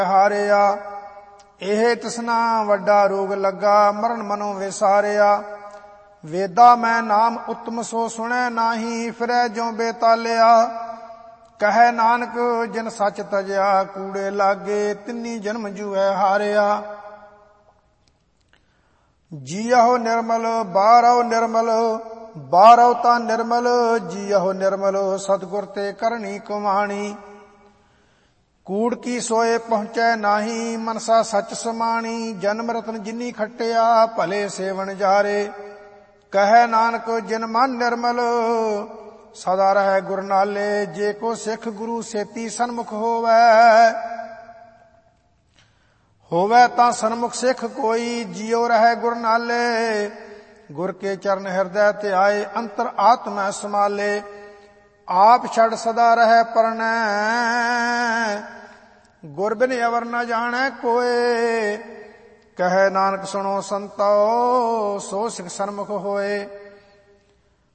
ਹਾਰਿਆ। ਇਹ ਤ੍ਰਿਸ਼ਨਾ ਵੱਡਾ ਰੋਗ ਲੱਗਾ, ਮਰਨ ਮਨੋਂ ਵਿਸਾਰਿਆ। ਵੇਦਾ ਮੈਂ ਨਾਮ ਉੱਤਮ ਸੋ ਸੁਣੈ ਨਾਹੀ, ਫਿਰੈ ਜਿਉ ਬੇਤਾਲਿਆ। ਕਹੈ ਨਾਨਕ ਜਿਨ ਸੱਚ ਤਜਿਆ, ਕੂੜੇ ਲਾਗੇ ਤਿੰਨੀ ਜਨਮ ਜੂਐ ਹਾਰਿਆ। ਜੀਅਹੁ ਨਿਰਮਲ ਬਾਰਹੁ ਨਿਰਮਲ, ਬਾਰਹੁ ਤਾਂ ਨਿਰਮਲ ਜੀਅਹੁ ਨਿਰਮਲ। ਸਤਿਗੁਰ ਤੇ ਕਰਨੀ ਕੁਮਾਣੀ, ਕੂੜ ਕੀ ਸੋਏ ਪਹੁੰਚੈ ਨਾਹੀ। ਮਨਸਾ ਸੱਚ ਸਮਾਣੀ, ਜਨਮ ਰਤਨ ਜਿਨੀ ਖੱਟਿਆ, ਭਲੇ ਸੇਵਨ ਜਾਰੇ। ਕਹੈ ਨਾਨਕ ਜਿਨ ਮਨ ਨਿਰਮਲ, ਸਦਾ ਰਹੈ ਗੁਰ ਨਾਲੇ। ਜੇ ਕੋ ਸਿੱਖ ਗੁਰੂ ਸੇਤੀ ਸਨਮੁਖ ਹੋਵੈ, ਹੋਵੈ ਤਾਂ ਸਨਮੁਖ ਸਿੱਖ ਕੋਈ। ਜਿਉ ਰਹੈ ਗੁਰ ਨਾਲੇ, ਗੁਰ ਕੇ ਚਰਨ ਹਿਰਦੈ ਧਿਆਏ। ਅੰਤਰ ਆਤਮੈ ਸਮਾਲੇ, ਆਪ ਛੜ ਸਦਾ ਰਹੈ ਪਰਣੈ। ਗੁਰ ਬਿਨ ਅਵਰ ਨ ਜਾਣੈ ਕੋਏ। ਕਹੈ ਨਾਨਕ ਸੁਣੋ ਸੰਤੋ, ਸੋ ਸਿੱਖ ਸਨਮੁਖ ਹੋਏ।